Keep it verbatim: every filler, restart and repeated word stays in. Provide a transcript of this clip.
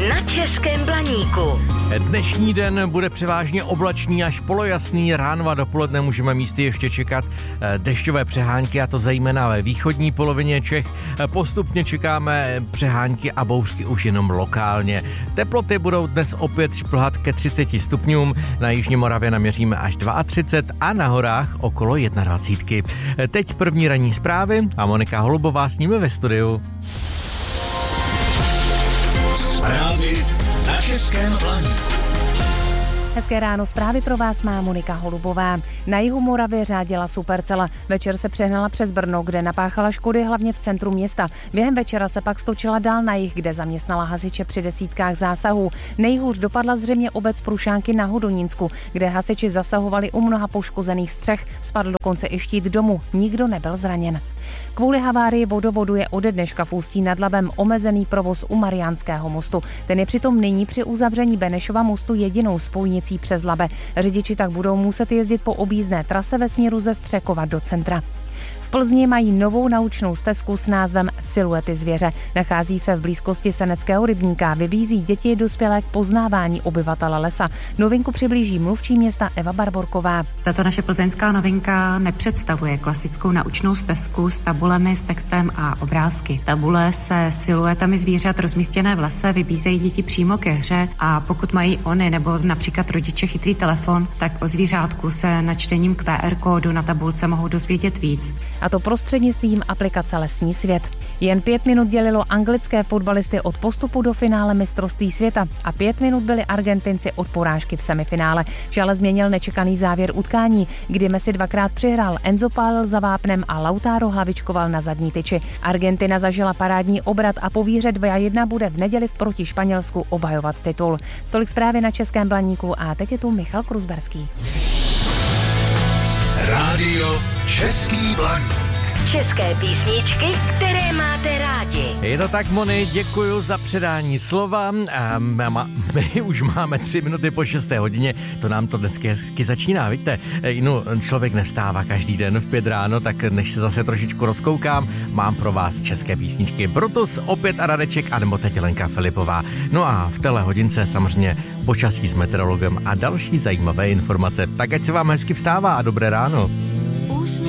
na Českém Blaníku. Dnešní den bude převážně oblačný až polojasný, ráno a dopoledne můžeme místy ještě čekat dešťové přehánky, a to zejména ve východní polovině Čech. Postupně čekáme přehánky a bouřky už jenom lokálně. Teploty budou dnes opět šplhat ke třiceti stupňům, na jižní Moravě naměříme až třicet dva a na horách okolo dvacet jedna. Teď první ranní zprávy a Monika Holubová s nimi ve studiu. Zprávy na Českém Blaníku. Hezké ráno, zprávy pro vás má Monika Holubová. Na jihu Moravy řádila supercela. Večer se přehnala přes Brno, kde napáchala škody hlavně v centru města. Během večera se pak stočila dál na jih, kde zaměstnala hasiče při desítkách zásahů. Nejhůř dopadla zřejmě obec Prušánky na Hodonínsku, kde hasiči zasahovali u mnoha poškozených střech. Spadl dokonce i štít domu. Nikdo nebyl zraněn. Kvůli havárii vodovodu je ode dneška v Ústí nad Labem omezený provoz u Mariánského mostu. Ten je přitom nyní při uzavření Benešova mostu jedinou spojnicí přes Labe. Řidiči tak budou muset jezdit po objízdné trase ve směru ze Střekova do centra. V Plzni mají novou naučnou stezku s názvem Siluety zvěře. Nachází se v blízkosti Seneckého rybníka. Vybízí děti i dospělé k poznávání obyvatele lesa. Novinku přiblíží mluvčí města Eva Barborková. Tato naše plzeňská novinka nepředstavuje klasickou naučnou stezku s tabulemi s textem a obrázky. Tabule se siluetami zvířat rozmístěné v lese vybízejí děti přímo ke hře, a pokud mají oni nebo například rodiče chytrý telefon, tak o zvířátku se načtením Q R kódu na tabulce mohou dozvědět víc. A to prostřednictvím aplikace Lesní svět. Jen pět minut dělilo anglické fotbalisty od postupu do finále mistrovství světa a pět minut byli Argentinci od porážky v semifinále. Vše změnil nečekaný závěr utkání, kdy Messi dvakrát přihrál, Enzo pálil za vápnem a Lautaro hlavičkoval na zadní tyči. Argentina zažila parádní obrat a po výhře dva jedna bude v neděli proti Španělsku obhajovat titul. Tolik zprávy na Českém Blaníku a teď je tu Michal Kruzberský. Rádio Český Blaník. České písničky, které máte rádi. Je to tak, Moni, děkuju za předání slova. A my už máme tři minuty po šesté hodině, to nám to dneska hezky začíná, víte. No, člověk nevstává každý den v pět ráno, tak než se zase trošičku rozkoukám, mám pro vás české písničky. Brutus, opět a Radeček, anebo teď Lenka Filipová. No a v téhle hodince samozřejmě počasí s meteorologem a další zajímavé informace. Tak ať se vám hezky vstává a dobré ráno.